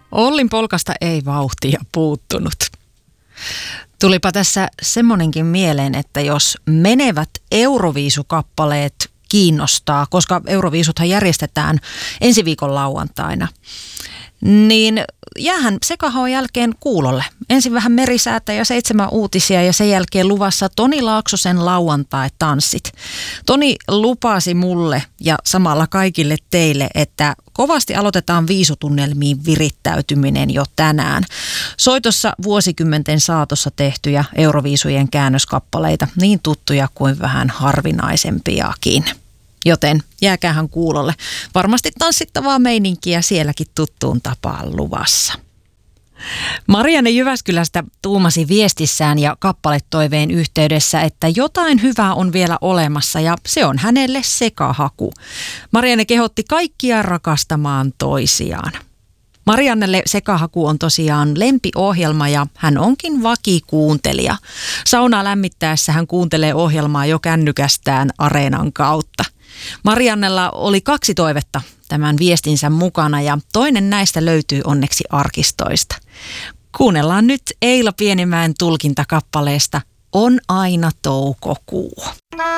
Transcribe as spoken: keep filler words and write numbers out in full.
Ollin polkasta ei vauhtia puuttunut. Tulipa tässä semmonenkin mieleen, että jos menevät Euroviisukappaleet kiinnostaa, koska Euroviisuthan järjestetään ensi viikon lauantaina, niin jäähän Sekahaon jälkeen kuulolle. Ensin vähän merisäätä ja seitsemän uutisia ja sen jälkeen luvassa Toni Laaksosen lauantai-tanssit. Toni lupasi mulle ja samalla kaikille teille, että kovasti aloitetaan viisutunnelmiin virittäytyminen jo tänään. Soitossa vuosikymmenten saatossa tehtyjä Euroviisujen käännöskappaleita, niin tuttuja kuin vähän harvinaisempiakin. Joten jääkäähän kuulolle. Varmasti tanssittavaa meininkiä sielläkin tuttuun tapaan luvassa. Marianne Jyväskylästä tuumasi viestissään ja kappaletoiveen yhteydessä, että jotain hyvää on vielä olemassa ja se on hänelle Sekahaku. Marianne kehotti kaikkia rakastamaan toisiaan. Mariannelle Sekahaku on tosiaan lempiohjelma ja hän onkin vakikuuntelija. Saunaa lämmittäessä hän kuuntelee ohjelmaa jo kännykästään Areenan kautta. Mariannella oli kaksi toivetta tämän viestinsä mukana ja toinen näistä löytyy onneksi arkistoista. Kuunnellaan nyt Eila Pienimäen tulkintakappaleesta On aina toukokuu.